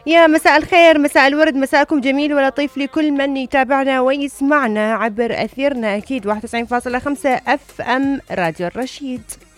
يا مساء الخير، مساء الورد، مساءكم جميل ولطيف لكل من يتابعنا ويسمعنا عبر أثيرنا أكيد 91.5 FM راديو الرشيد.